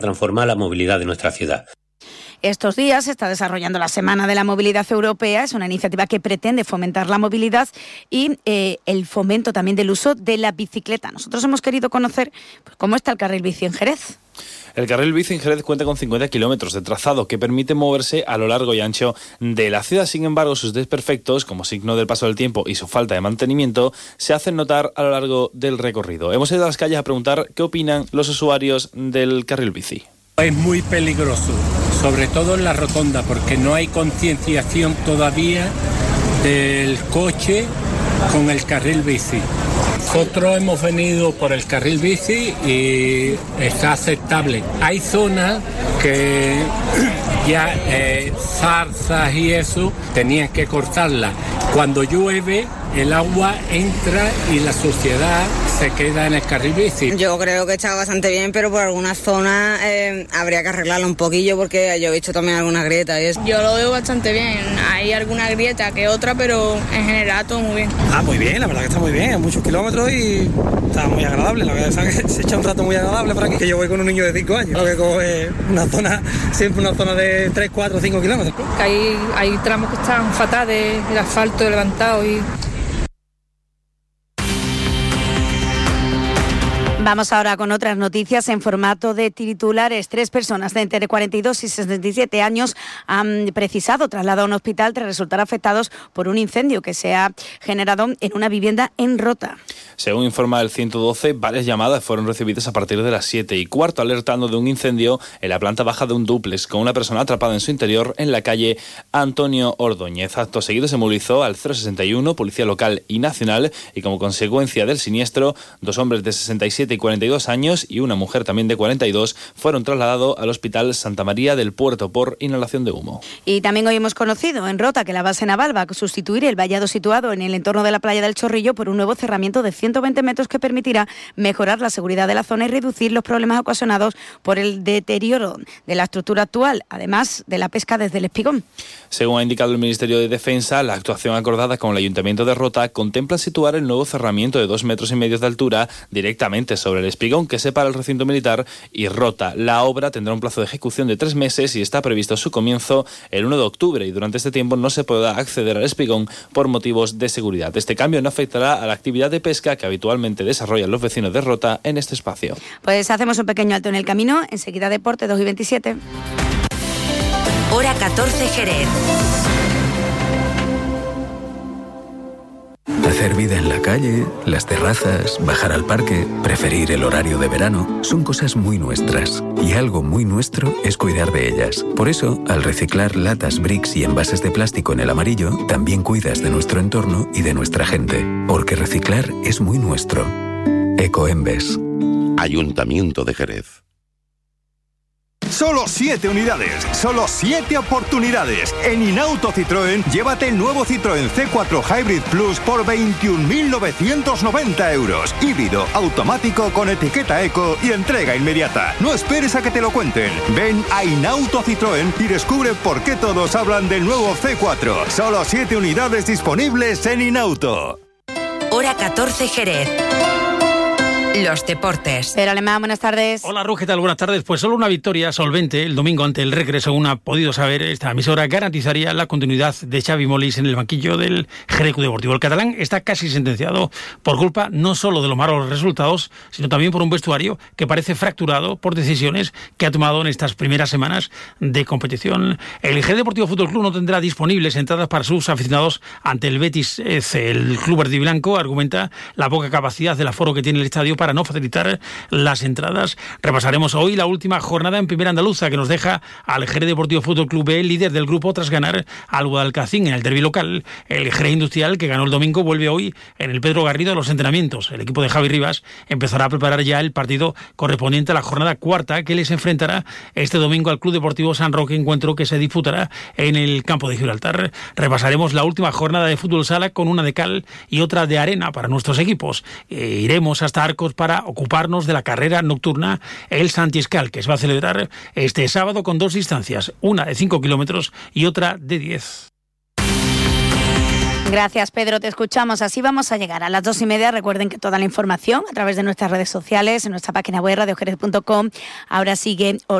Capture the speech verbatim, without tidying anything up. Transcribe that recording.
transformar la movilidad de nuestra ciudad. Estos días se está desarrollando la Semana de la Movilidad Europea. Es una iniciativa que pretende fomentar la movilidad y eh, el fomento también del uso de la bicicleta. Nosotros hemos querido conocer pues, cómo está el carril bici en Jerez. El carril bici en Jerez cuenta con cincuenta kilómetros de trazado que permite moverse a lo largo y ancho de la ciudad. Sin embargo, sus desperfectos, como signo del paso del tiempo y su falta de mantenimiento, se hacen notar a lo largo del recorrido. Hemos ido a las calles a preguntar qué opinan los usuarios del carril bici. Es muy peligroso, sobre todo en la rotonda, porque no hay concienciación todavía del coche con el carril bici. Nosotros hemos venido por el carril bici y está aceptable. Hay zonas que ya eh, zarzas y eso tenían que cortarlas. Cuando llueve, el agua entra y la suciedad se queda en el carril bici. Yo creo que está bastante bien, pero por algunas zonas eh, habría que arreglarlo un poquillo porque yo he visto también algunas grietas y eso. Yo lo veo bastante bien. Hay alguna grieta que otra, pero en general todo muy bien. Ah, muy bien, la verdad que está muy bien. Muchos kilómetros y está muy agradable. La verdad es que se echa un rato muy agradable por aquí, que yo voy con un niño de cinco años. Lo que coge una zona, siempre una zona de tres, cuatro, cinco kilómetros. Que hay, hay tramos que están fatales, el asfalto levantado y... Vamos ahora con otras noticias en formato de titulares. Tres personas de entre cuarenta y dos y sesenta y siete años han precisado traslado a un hospital tras resultar afectados por un incendio que se ha generado en una vivienda en Rota. Según informa el ciento doce, varias llamadas fueron recibidas a partir de las siete y cuarto, alertando de un incendio en la planta baja de un dúplex, con una persona atrapada en su interior en la calle Antonio Ordóñez. Acto seguido se movilizó al cero sesenta y uno, Policía Local y Nacional, y como consecuencia del siniestro, dos hombres de sesenta y siete y cuarenta y dos años y una mujer también de cuarenta y dos fueron trasladados al Hospital Santa María del Puerto por inhalación de humo. Y también hoy hemos conocido en Rota que la base naval va a sustituir el vallado situado en el entorno de la playa del Chorrillo por un nuevo cerramiento de ciento veinte metros que permitirá mejorar la seguridad de la zona y reducir los problemas ocasionados por el deterioro de la estructura actual, además de la pesca desde el Espigón. Según ha indicado el Ministerio de Defensa, la actuación acordada con el Ayuntamiento de Rota contempla situar el nuevo cerramiento de dos metros y medio de altura directamente sobre el Espigón que separa el recinto militar y Rota. La obra tendrá un plazo de ejecución de tres meses y está previsto su comienzo el uno de octubre y durante este tiempo no se podrá acceder al Espigón por motivos de seguridad. Este cambio no afectará a la actividad de pesca que habitualmente desarrollan los vecinos de Rota en este espacio. Pues hacemos un pequeño alto en el camino, enseguida Deporte dos y veintisiete. Hora catorce Jerez. Hacer vida en la calle, las terrazas, bajar al parque, preferir el horario de verano, son cosas muy nuestras. Y algo muy nuestro es cuidar de ellas. Por eso, al reciclar latas, bricks y envases de plástico en el amarillo, también cuidas de nuestro entorno y de nuestra gente. Porque reciclar es muy nuestro. Ecoembes. Ayuntamiento de Jerez. Solo siete unidades, solo siete oportunidades. En Inauto Citroën, llévate el nuevo Citroën C cuatro Hybrid Plus por veintiún mil novecientos noventa euros. Híbrido, automático con etiqueta eco y entrega inmediata. No esperes a que te lo cuenten. Ven a Inauto Citroën y descubre por qué todos hablan del nuevo C cuatro. Solo siete unidades disponibles en Inauto. Hora catorce Jerez. Los deportes. Pero Alemán, buenas tardes. Hola, Ru, ¿qué tal? Buenas tardes. Pues solo una victoria solvente el domingo ante el Recre, según ha podido saber esta emisora, garantizaría la continuidad de Xavi Molís en el banquillo del Jerez Club Deportivo. El catalán está casi sentenciado por culpa no solo de los malos resultados, sino también por un vestuario que parece fracturado por decisiones que ha tomado en estas primeras semanas de competición. El Jerez Deportivo Fútbol Club no tendrá disponibles entradas para sus aficionados ante el Betis C. El club verde y blanco argumenta la poca capacidad del aforo que tiene el estadio para no facilitar las entradas. Repasaremos hoy la última jornada en Primera Andaluza que nos deja al Jerez Deportivo Fútbol Club B, líder del grupo tras ganar al Guadalcacín en el derbi local. El Jerez Industrial, que ganó el domingo, vuelve hoy en el Pedro Garrido a los entrenamientos. El equipo de Javi Rivas empezará a preparar ya el partido correspondiente a la jornada cuarta que les enfrentará este domingo al Club Deportivo San Roque, encuentro que se disputará en el campo de Gibraltar. Repasaremos la última jornada de fútbol sala con una de cal y otra de arena para nuestros equipos. E iremos hasta Arcos para ocuparnos de la carrera nocturna el Santiscal, que se va a celebrar este sábado con dos distancias, una de cinco kilómetros y otra de diez. Gracias, Pedro. Te escuchamos. Así vamos a llegar a las dos y media. Recuerden que toda la información a través de nuestras redes sociales, en nuestra página web radio jerez punto com. Ahora sigue